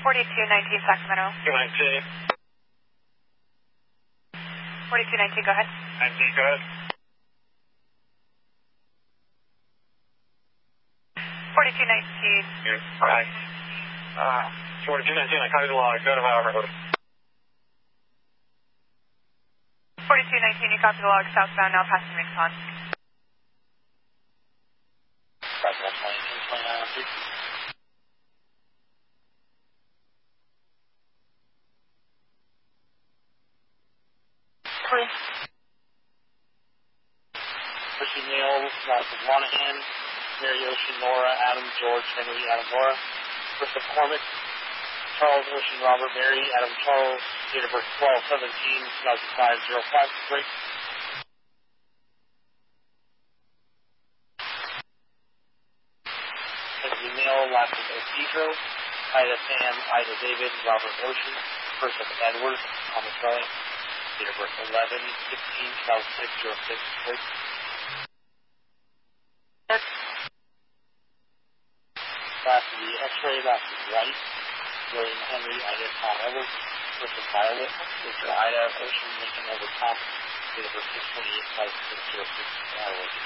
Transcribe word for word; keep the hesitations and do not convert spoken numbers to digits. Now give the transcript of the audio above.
forty-two nineteen Sacramento. two nineteen. forty-two nineteen, go ahead. nineteen, go ahead. forty-two nineteen. Here, right. Uh, forty-two nineteen, I copy the log. Go to Howard. forty-two nineteen, you copy the log, southbound, now passing Mixon. Southbound twenty-two twenty-nine, two. Three. Pushing Neil, Martha Monahan, Mary Ocean, Nora, Adam, George, Henry, Adam, Laura, Chris McCormick, Charles Ocean, Robert, Mary, Adam, Charles, date of birth twelve seventeen two thousand five, zero five, break. Henry Neil, last name is Pedro, Ida Sam, Ida David, Robert Ocean, first of Edward, Thomas Ray, date of birth eleven sixteen two thousand six, zero six, break. Last of the X-ray, last of right. William Henry, Ida, Tom Edwards, first of Violet, Mister Ida, Ocean, Lincoln, over Tom, date of birth six twenty-eight, two thousand six, zero six, Iowa.